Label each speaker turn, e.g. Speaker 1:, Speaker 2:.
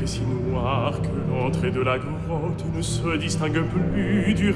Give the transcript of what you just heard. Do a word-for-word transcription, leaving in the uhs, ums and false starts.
Speaker 1: fait si noir que l'entrée de la grotte ne se distingue plus du